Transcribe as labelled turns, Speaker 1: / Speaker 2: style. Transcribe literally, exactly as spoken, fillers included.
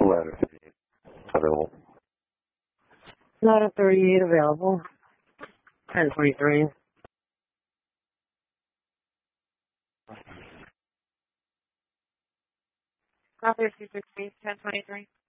Speaker 1: ladder thirty-eight available.
Speaker 2: Ladder thirty-eight available. ten twenty-three.
Speaker 3: Copy two sixty, ten twenty-three.